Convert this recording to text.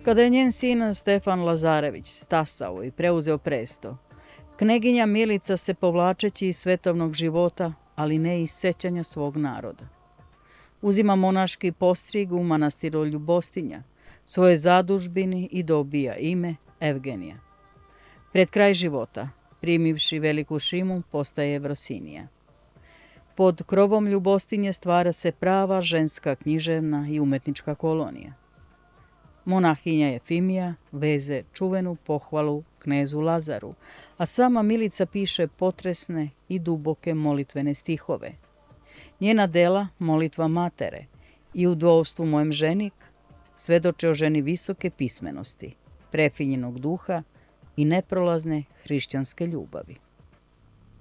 Kada je njen sin Stefan Lazarević stasao i preuzeo presto, kneginja Milica se povlačeći iz svetovnog života, ali ne iz sećanja svog naroda. Uzima monaški postrig u manastiru Ljubostinja, svoje zadužbini i dobija ime Evgenija. Pred kraj života, primivši veliku šimu, postaje Evrosinija. Pod krovom Ljubostinje stvara se prava ženska književna i umetnička kolonija. Monahinja Efimija veze čuvenu pohvalu knezu Lazaru, a sama Milica piše potresne i duboke molitvene stihove. Njena dela Molitva matere i U dvoustvu mojem ženik svedoče o ženi visoke pismenosti, prefinjenog duha i neprolazne hrišćanske ljubavi.